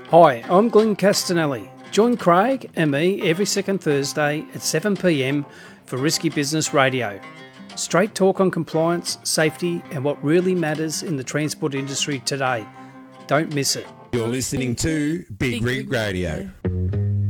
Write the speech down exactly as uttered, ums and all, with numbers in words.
Hi, I'm Glenn Castanelli. Join Craig and me every second Thursday at seven p m for Risky Business Radio. Straight talk on compliance, safety and what really matters in the transport industry today. Don't miss it. You're listening to Big, Big Rig Radio. Radio.